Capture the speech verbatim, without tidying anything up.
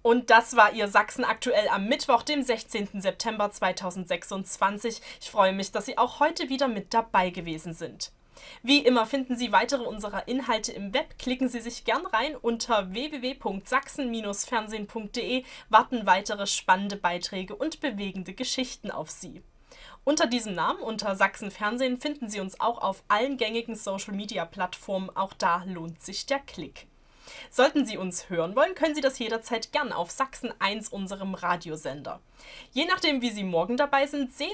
Und das war Ihr Sachsen aktuell am Mittwoch, dem sechzehnten September zweitausendsechsundzwanzig. Ich freue mich, dass Sie auch heute wieder mit dabei gewesen sind. Wie immer finden Sie weitere unserer Inhalte im Web. Klicken Sie sich gern rein. Unter w w w punkt sachsen Bindestrich fernsehen punkt de warten weitere spannende Beiträge und bewegende Geschichten auf Sie. Unter diesem Namen, unter Sachsen Fernsehen, finden Sie uns auch auf allen gängigen Social-Media-Plattformen. Auch da lohnt sich der Klick. Sollten Sie uns hören wollen, können Sie das jederzeit gern auf Sachsen eins, unserem Radiosender. Je nachdem, wie Sie morgen dabei sind, sehen